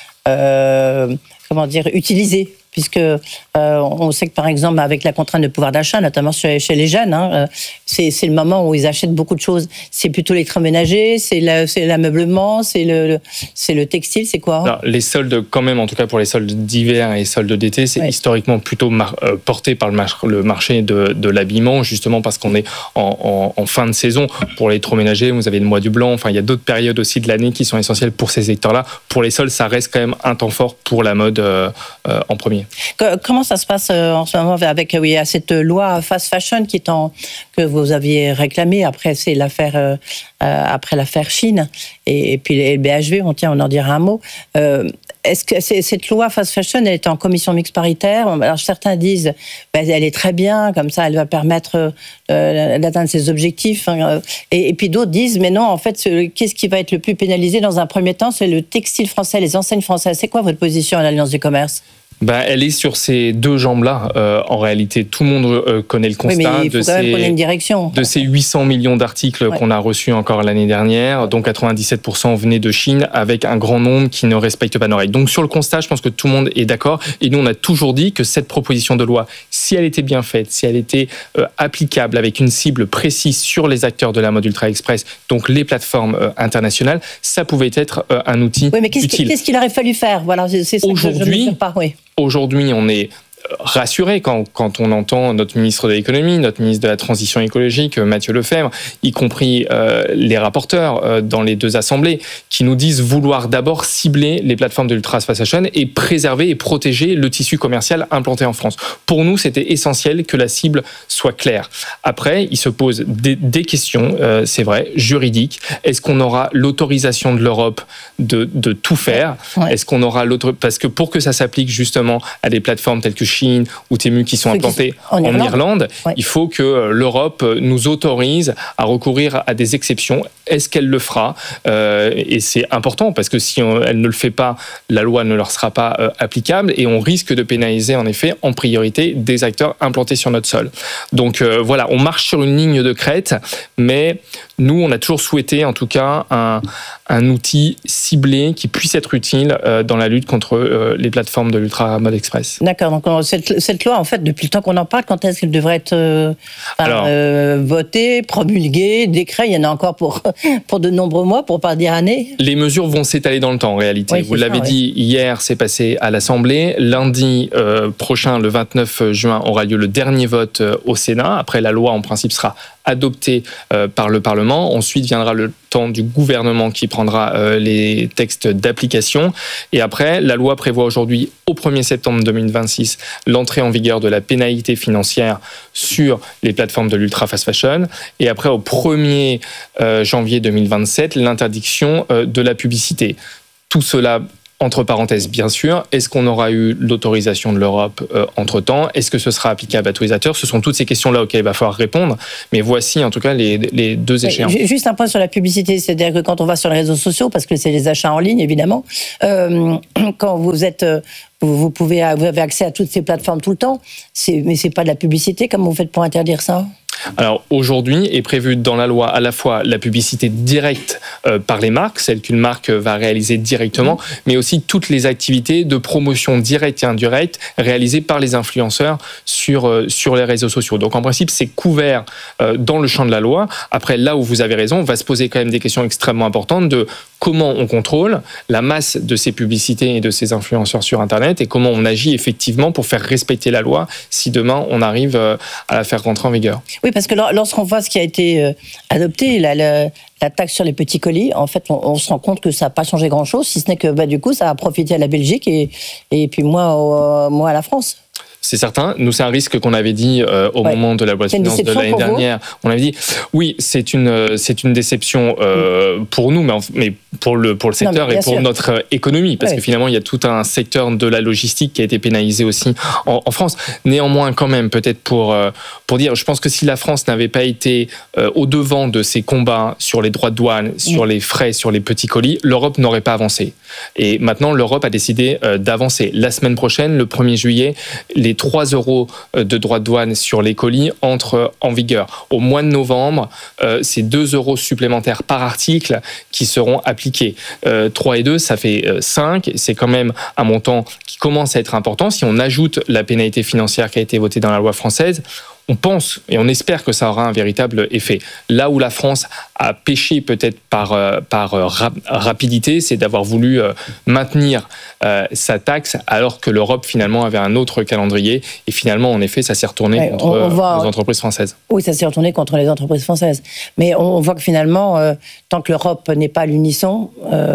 utilisés? Puisque on sait que, par exemple, avec la contrainte de pouvoir d'achat, notamment chez les jeunes, c'est le moment où ils achètent beaucoup de choses. C'est plutôt l'électroménager, c'est l'ameublement, c'est le textile, c'est quoi? Alors, les soldes, quand même, en tout cas pour les soldes d'hiver et soldes d'été, c'est historiquement plutôt porté par le marché de l'habillement, justement parce qu'on est en fin de saison. Pour l'électroménager, vous avez le mois du blanc, enfin, il y a d'autres périodes aussi de l'année qui sont essentielles pour ces secteurs-là. Pour les soldes, ça reste quand même un temps fort pour la mode en premier. Comment ça se passe en ce moment avec cette loi fast fashion que vous aviez réclamée après l'affaire Chine et puis le BHV, on en dira un mot. Est-ce que cette loi fast fashion, elle est en commission mixte paritaire? Alors certains disent elle est très bien, comme ça elle va permettre d'atteindre ses objectifs, et puis d'autres disent mais non, en fait qu'est-ce qui va être le plus pénalisé dans un premier temps? C'est le textile français, les enseignes françaises. C'est quoi votre position à l'Alliance du commerce? Elle est sur ces deux jambes-là. En réalité, tout le monde connaît le constat de ces 800 millions d'articles qu'on a reçus encore l'année dernière, dont 97% venaient de Chine, avec un grand nombre qui ne respectent pas nos règles. Donc sur le constat, je pense que tout le monde est d'accord. Et nous, on a toujours dit que cette proposition de loi, si elle était bien faite, si elle était applicable avec une cible précise sur les acteurs de la mode ultra express, donc les plateformes internationales, ça pouvait être un outil utile. Mais qu'est-ce qu'il aurait fallu faire? Voilà, c'est ça que je ne sais pas. Aujourd'hui, on est rassurés quand on entend notre ministre de l'économie, notre ministre de la transition écologique, Mathieu Lefebvre, y compris les rapporteurs dans les deux assemblées, qui nous disent vouloir d'abord cibler les plateformes de l'ultra fast fashion et préserver et protéger le tissu commercial implanté en France. Pour nous, c'était essentiel que la cible soit claire. Après, il se pose des questions, c'est vrai, juridiques. Est-ce qu'on aura l'autorisation de l'Europe de tout faire ? Est-ce qu'on aura parce que pour que ça s'applique justement à des plateformes telles que Shein ou Temu qui sont implantées en Irlande, il faut que l'Europe nous autorise à recourir à des exceptions. Est-ce qu'elle le fera ? Et c'est important parce que si elle ne le fait pas, la loi ne leur sera pas applicable et on risque de pénaliser en effet en priorité des acteurs implantés sur notre sol. Donc voilà, on marche sur une ligne de crête, mais nous on a toujours souhaité en tout cas un outil ciblé qui puisse être utile dans la lutte contre les plateformes de l'ultra mode express. D'accord, donc cette loi en fait depuis le temps qu'on en parle, quand est-ce qu'elle devrait être votée, promulguée, décret, il y en a encore pour de nombreux mois, pour pas dire années. Les mesures vont s'étaler dans le temps en réalité. Oui, vous l'avez dit, hier c'est passé à l'Assemblée, lundi prochain, le 29 juin, aura lieu le dernier vote au Sénat. Après, la loi en principe sera adoptée par le Parlement. Ensuite viendra le temps du gouvernement qui prendra les textes d'application. Et après, la loi prévoit aujourd'hui, au 1er septembre 2026, l'entrée en vigueur de la pénalité financière sur les plateformes de l'ultra fast fashion. Et après, au 1er janvier 2027, l'interdiction de la publicité. Tout cela entre parenthèses, bien sûr. Est-ce qu'on aura eu l'autorisation de l'Europe entre-temps ? Est-ce que ce sera applicable à tous les acteurs ? Ce sont toutes ces questions-là auxquelles il va falloir répondre. Mais voici, en tout cas, les deux échéances. Juste un point sur la publicité. C'est-à-dire que quand on va sur les réseaux sociaux, parce que c'est les achats en ligne, évidemment, quand vous avez accès à toutes ces plateformes tout le temps, mais c'est pas de la publicité. Comment vous faites pour interdire ça ? Alors aujourd'hui est prévue dans la loi à la fois la publicité directe par les marques, celle qu'une marque va réaliser directement, mais aussi toutes les activités de promotion directe et indirecte réalisées par les influenceurs sur les réseaux sociaux. Donc en principe c'est couvert dans le champ de la loi. Après, là où vous avez raison, on va se poser quand même des questions extrêmement importantes de comment on contrôle la masse de ces publicités et de ces influenceurs sur Internet et comment on agit effectivement pour faire respecter la loi si demain on arrive à la faire rentrer en vigueur. Oui, parce que lorsqu'on voit ce qui a été adopté, la taxe sur les petits colis, en fait, on se rend compte que ça n'a pas changé grand-chose, si ce n'est que du coup, ça a profité à la Belgique et puis moins à la France. C'est certain. Nous, c'est un risque qu'on avait dit au moment de la loi de finances de l'année dernière. On avait dit, oui, c'est une déception pour nous, mais pour le secteur et pour notre économie, parce que finalement, il y a tout un secteur de la logistique qui a été pénalisé aussi en France. Néanmoins, quand même, peut-être pour dire, je pense que si la France n'avait pas été au-devant de ces combats sur les droits de douane, sur les frais, sur les petits colis, l'Europe n'aurait pas avancé. Et maintenant, l'Europe a décidé d'avancer. La semaine prochaine, le 1er juillet, les 3 € de droits de douane sur les colis entrent en vigueur. Au mois de novembre, c'est 2 € supplémentaires par article qui seront appliqués. 3 et 2, ça fait 5. C'est quand même un montant qui commence à être important. Si on ajoute la pénalité financière qui a été votée dans la loi française, on pense et on espère que ça aura un véritable effet. Là où la France a péché peut-être par rapidité, c'est d'avoir voulu maintenir sa taxe alors que l'Europe finalement avait un autre calendrier et finalement en effet ça s'est retourné contre les entreprises françaises. Oui, ça s'est retourné contre les entreprises françaises. Mais on voit que finalement, tant que l'Europe n'est pas à l'unisson,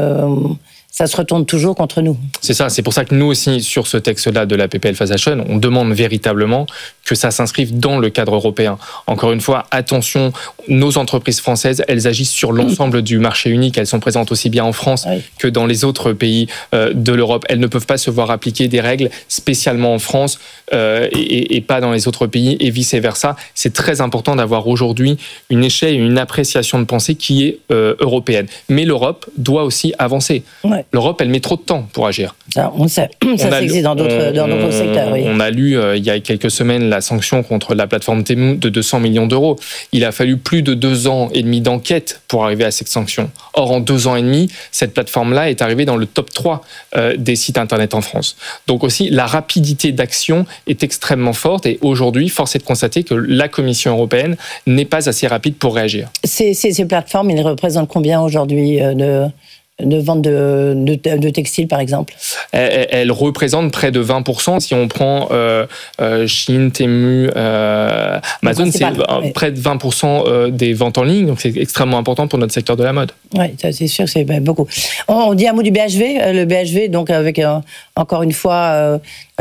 ça se retourne toujours contre nous. C'est ça, c'est pour ça que nous aussi, sur ce texte-là de la PPL Fast Fashion, on demande véritablement que ça s'inscrive dans le cadre européen. Encore une fois, attention, nos entreprises françaises, elles agissent sur l'ensemble du marché unique, elles sont présentes aussi bien en France que dans les autres pays de l'Europe. Elles ne peuvent pas se voir appliquer des règles spécialement en France et pas dans les autres pays et vice-versa. C'est très important d'avoir aujourd'hui une échelle et une appréciation de pensée qui est européenne. Mais l'Europe doit aussi avancer. Ouais. L'Europe, elle met trop de temps pour agir. Ça, on sait. Ça existe dans d'autres secteurs. Oui. On a lu il y a quelques semaines la sanction contre la plateforme Temu de 200 millions d'euros. Il a fallu plus de 2 ans et demi d'enquête pour arriver à cette sanction. Or, en 2 ans et demi, cette plateforme-là est arrivée dans le top 3 des sites Internet en France. Donc aussi, la rapidité d'action est extrêmement forte et aujourd'hui, force est de constater que la Commission européenne n'est pas assez rapide pour réagir. Ces plateformes, ils représentent combien aujourd'hui de vente de textiles, par exemple? Elle représente près de 20%. Si on prend Shein, Temu, Amazon, c'est près de 20% des ventes en ligne. Donc, c'est extrêmement important pour notre secteur de la mode. Oui, c'est sûr que c'est beaucoup. On dit un mot du BHV. Le BHV, donc, avec, encore une fois,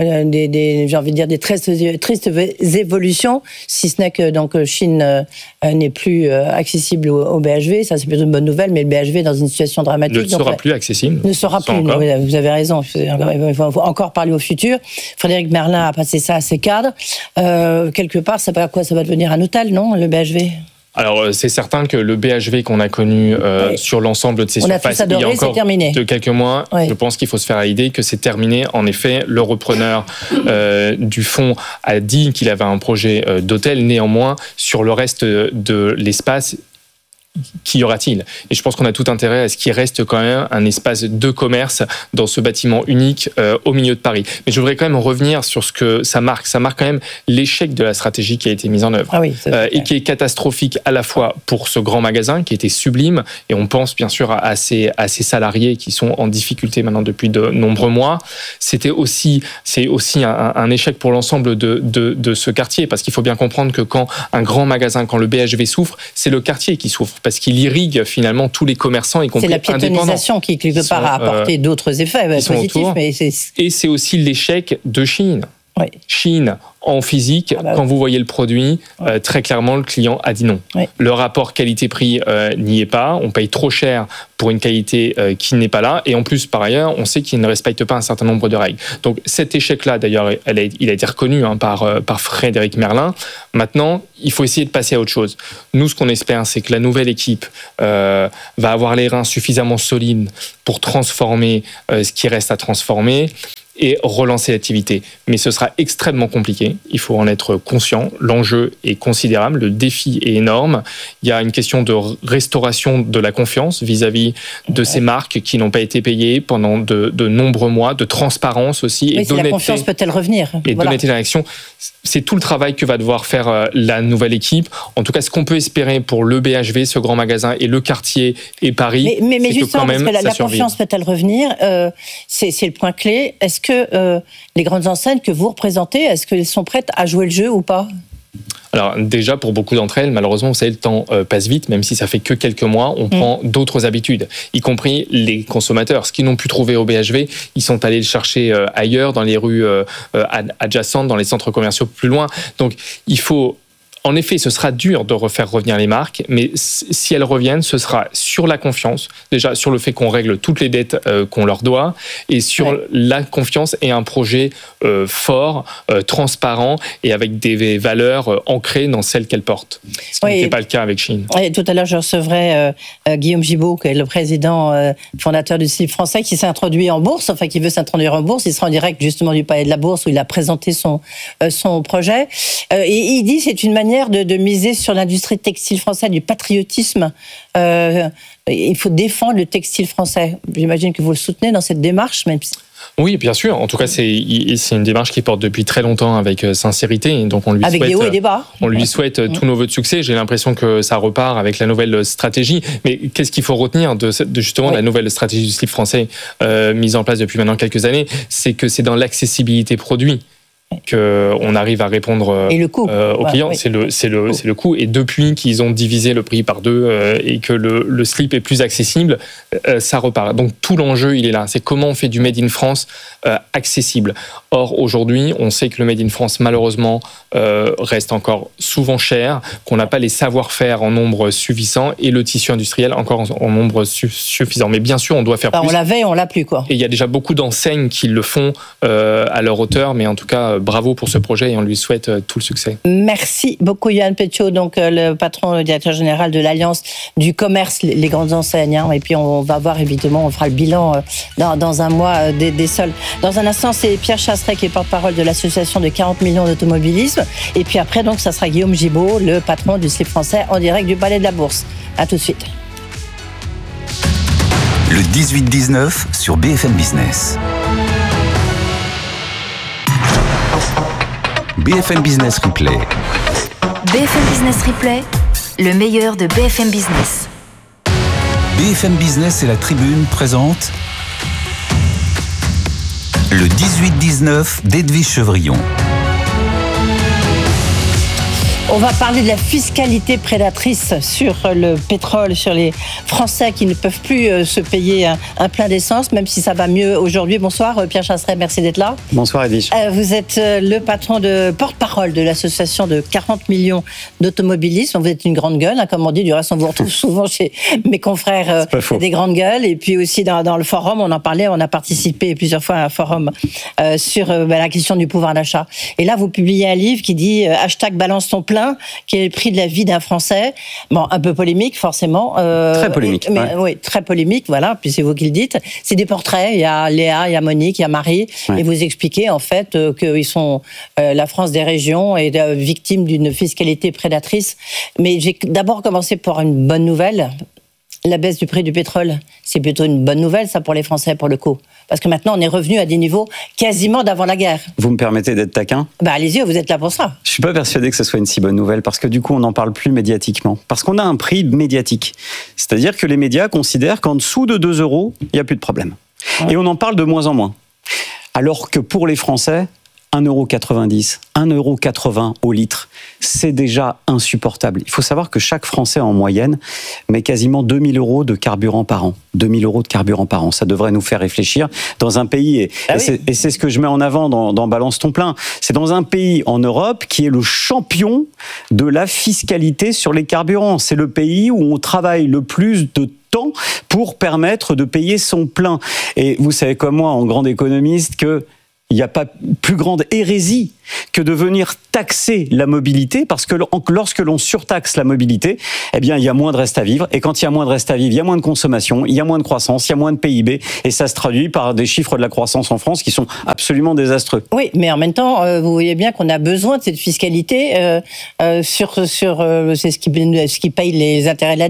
j'ai envie de dire des tristes évolutions, si ce n'est que donc, Shein n'est plus accessible au BHV. Ça, c'est plutôt une bonne nouvelle, mais le BHV est dans une situation dramatique. Ne sera plus accessible. Ne sera plus, non, vous avez raison. Il faut encore parler au futur. Frédéric Merlin a passé ça à ses cadres. Quelque part, ça va devenir un hôtel, non, le BHV? Alors, c'est certain que le BHV qu'on a connu sur l'ensemble de ses surfaces il y a encore de quelques mois, je pense qu'il faut se faire à l'idée que c'est terminé. En effet, le repreneur du fonds a dit qu'il avait un projet d'hôtel. Néanmoins, sur le reste de l'espace, qu'y aura-t-il? Et je pense qu'on a tout intérêt à ce qu'il reste quand même un espace de commerce dans ce bâtiment unique au milieu de Paris. Mais je voudrais quand même revenir sur ce que ça marque. Ça marque quand même l'échec de la stratégie qui a été mise en œuvre et qui est catastrophique à la fois pour ce grand magasin qui était sublime, et on pense bien sûr à ces salariés qui sont en difficulté maintenant depuis de nombreux mois. C'est aussi un échec pour l'ensemble de ce quartier, parce qu'il faut bien comprendre que quand un grand magasin, quand le BHV souffre, c'est le quartier qui souffre, parce qu'il irrigue finalement tous les commerçants, y compris indépendants. C'est la piétonisation qui, quelque part, a apporté d'autres effets positifs. Et c'est aussi l'échec de Shein. Oui. Shein, en physique, quand vous voyez le produit, très clairement, le client a dit non. Oui. Le rapport qualité-prix n'y est pas. On paye trop cher pour une qualité qui n'est pas là. Et en plus, par ailleurs, on sait qu'il ne respecte pas un certain nombre de règles. Donc cet échec-là, d'ailleurs, il a été reconnu par Frédéric Merlin. Maintenant, il faut essayer de passer à autre chose. Nous, ce qu'on espère, c'est que la nouvelle équipe va avoir les reins suffisamment solides pour transformer ce qui reste à transformer et relancer l'activité. Mais ce sera extrêmement compliqué, il faut en être conscient. L'enjeu est considérable, le défi est énorme. Il y a une question de restauration de la confiance vis-à-vis de ces marques qui n'ont pas été payées pendant de nombreux mois, de transparence aussi. Oui, et la confiance peut-elle revenir? Et d'honnêteté dans l'action. C'est tout le travail que va devoir faire la nouvelle équipe. En tout cas, ce qu'on peut espérer pour le BHV, ce grand magasin, et le quartier et Paris, mais justement, parce que la confiance peut-elle revenir? C'est le point clé. Est-ce que les grandes enseignes que vous représentez, est-ce qu'elles sont prêtes à jouer le jeu ou pas? Alors déjà, pour beaucoup d'entre elles, malheureusement, vous savez, le temps passe vite, même si ça fait que quelques mois, on prend d'autres habitudes, y compris les consommateurs. Ce qu'ils n'ont pu trouver au BHV, ils sont allés le chercher ailleurs, dans les rues adjacentes, dans les centres commerciaux plus loin. Donc il faut... En effet, ce sera dur de refaire revenir les marques, mais si elles reviennent, ce sera sur la confiance, déjà sur le fait qu'on règle toutes les dettes qu'on leur doit, et sur la confiance et un projet fort, transparent, et avec des valeurs ancrées dans celles qu'elles portent. Ce qui n'était pas le cas avec Shein. Oui, tout à l'heure, je recevrai Guillaume Gibault, qui est le président fondateur du slip français, qui s'est introduit en bourse, enfin qui veut s'introduire en bourse. Il sera en direct justement du Palais de la Bourse, où il a présenté son projet. Et il dit que c'est une manière de miser sur l'industrie textile française, du patriotisme. Il faut défendre le textile français. J'imagine que vous le soutenez dans cette démarche, même si... Oui, bien sûr. En tout cas, c'est une démarche qui porte depuis très longtemps avec sincérité. Donc on lui avec des hauts et des bas. On lui souhaite tous nos vœux de succès. J'ai l'impression que ça repart avec la nouvelle stratégie. Mais qu'est-ce qu'il faut retenir de justement la nouvelle stratégie du slip français mise en place depuis maintenant quelques années? C'est que c'est dans l'accessibilité produit qu'on arrive à répondre aux clients. Oui. C'est le coût. Et depuis qu'ils ont divisé le prix par deux et que le slip est plus accessible, ça repart. Donc tout l'enjeu, il est là. C'est comment on fait du Made in France accessible. Or, aujourd'hui, on sait que le Made in France, malheureusement, reste encore souvent cher, qu'on n'a pas les savoir-faire en nombre suffisant et le tissu industriel encore en nombre suffisant. Mais bien sûr, on doit faire plus. On l'avait, on l'a plus, quoi. Et il y a déjà beaucoup d'enseignes qui le font à leur hauteur, mais en tout cas, bravo pour ce projet et on lui souhaite tout le succès. Merci beaucoup Yoann Petiot, donc le patron, le directeur général de l'Alliance du commerce, les grandes enseignes. Et puis on va voir évidemment, on fera le bilan dans un mois des soldes. Dans un instant, c'est Pierre Chasseret qui est porte-parole de l'association de 40 millions d'automobilisme. Et puis après, donc, ça sera Guillaume Gibault, le patron du slip français, en direct du Palais de la Bourse. À tout de suite. Le 18-19 sur BFM Business. BFM Business Replay. BFM Business Replay, le meilleur de BFM Business. BFM Business et la Tribune présentent le 18-19 d'Edwige Chevrillon. On va parler de la fiscalité prédatrice sur le pétrole, sur les Français qui ne peuvent plus se payer un plein d'essence, même si ça va mieux aujourd'hui. Bonsoir Pierre Chasseret, merci d'être là. Bonsoir Edwige. Vous êtes le patron de porte-parole de l'association de 40 millions d'automobilistes. Vous êtes une grande gueule, hein, comme on dit. Du reste, on vous retrouve souvent chez mes confrères des grandes gueules. Et puis aussi dans le forum, on en parlait, on a participé plusieurs fois à un forum sur la question du pouvoir d'achat. Et là, vous publiez un livre qui dit hashtag balance ton plein, qui est le prix de la vie d'un Français. Bon, un peu polémique, forcément. Très polémique. Mais, oui, très polémique, voilà, puis c'est vous qui le dites. C'est des portraits, il y a Léa, il y a Monique, il y a Marie, et vous expliquez en fait qu'ils sont la France des régions et victimes d'une fiscalité prédatrice. Mais j'ai d'abord commencé par une bonne nouvelle. La baisse du prix du pétrole, c'est plutôt une bonne nouvelle, ça, pour les Français, pour le coup. Parce que maintenant, on est revenu à des niveaux quasiment d'avant la guerre. Vous me permettez d'être taquin ? Allez-y, vous êtes là pour ça. Je suis pas persuadé que ce soit une si bonne nouvelle, parce que du coup, on n'en parle plus médiatiquement. Parce qu'on a un prix médiatique. C'est-à-dire que les médias considèrent qu'en dessous de 2 €, il n'y a plus de problème. Ouais. Et on en parle de moins en moins. Alors que pour les Français, 1,90 €, 1,80 € au litre, c'est déjà insupportable. Il faut savoir que chaque Français, en moyenne, met quasiment 2 000 € de carburant par an. 2 000 € de carburant par an. Ça devrait nous faire réfléchir dans un pays, et c'est ce que je mets en avant dans Balance ton plein, c'est dans un pays en Europe qui est le champion de la fiscalité sur les carburants. C'est le pays où on travaille le plus de temps pour permettre de payer son plein. Et vous savez comme moi, en grand économiste, que il n'y a pas plus grande hérésie que de venir taxer la mobilité, parce que lorsque l'on surtaxe la mobilité, eh bien, il y a moins de reste à vivre. Et quand il y a moins de reste à vivre, il y a moins de consommation, il y a moins de croissance, il y a moins de PIB. Et ça se traduit par des chiffres de la croissance en France qui sont absolument désastreux. Oui, mais en même temps, vous voyez bien qu'on a besoin de cette fiscalité c'est ce qui paye les intérêts de la